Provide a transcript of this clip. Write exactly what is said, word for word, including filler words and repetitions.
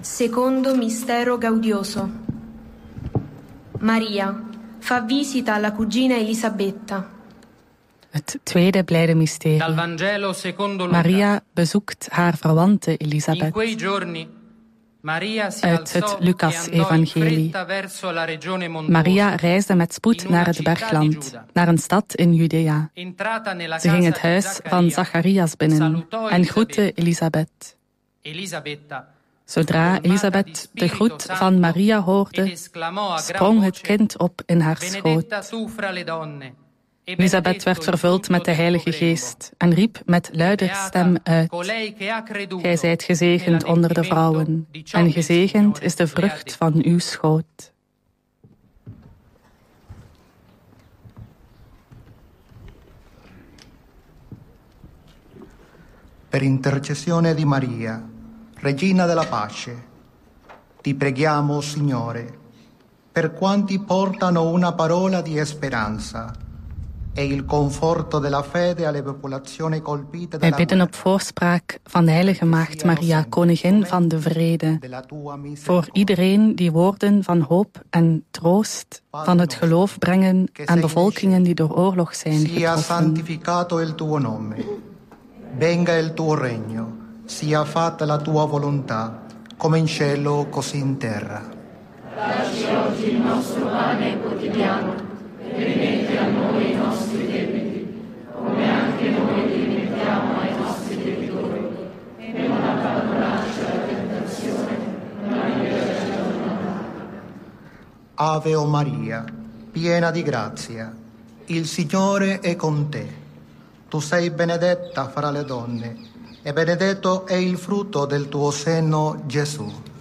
Secondo mistero gaudioso. Maria fa visita alla cugina Elisabetta. Het tweede blijde mysterie. Dal Vangelo secondo Luca. Maria bezoekt haar verwante Elisabeth. In quei giorni Maria si Uit alzò het e andò in Lucas-evangelie. fretta verso la regione montuosa. Maria reisde met spoed naar het bergland, naar een stad in Judea. Entrata nella Ze ging het casa huis di van Zaccaria, Zacharias binnen salutò en groette Elisabeth. Elisabetta, Zodra Elisabeth de groet van Maria hoorde, sprong het kind op in haar benedetta schoot. tu fra le donne. e Elisabeth benedetto werd il vervuld frutto met de del tuo Heilige grembo. Geest en riep met luider stem uit: Colei che ha creduto Gij zijt gezegend onder de vrouwen, en gezegend is de vrucht van uw schoot. Per intercessione di Maria, Regina della Pace, ti preghiamo, Signore, per quanti portano una parola di speranza e il conforto della fede alle popolazioni colpite Wij dalla bidden op guerra. voorspraak van de Heilige Maagd Maria, Koningin van de Vrede, voor iedereen die woorden van hoop en troost van het geloof brengen aan bevolkingen die door oorlog zijn Sia getroffen. santificato il tuo nome, venga il tuo regno, sia fatta la tua volontà, come in cielo così in terra. Dacci oggi il nostro pane quotidiano e rimetti a noi i nostri debiti, come anche noi li rimettiamo ai nostri debitori, e non abbandonarci alla tentazione, ma liberaci dal male. Ave o Maria, piena di grazia, il Signore è con te. Tu sei benedetta fra le donne, e benedetto è il frutto del tuo seno, Gesù.